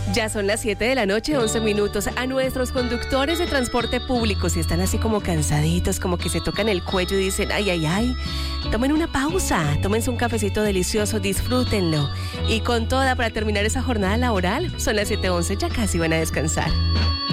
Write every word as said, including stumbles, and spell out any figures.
Ya son las siete de la noche, once minutos. A nuestros conductores de transporte público, si están así como cansaditos, como que se tocan el cuello y dicen, ay, ay, ay, tomen una pausa, tómense un cafecito delicioso, disfrútenlo. Y con toda para terminar esa jornada laboral, son las siete once, ya casi van a descansar.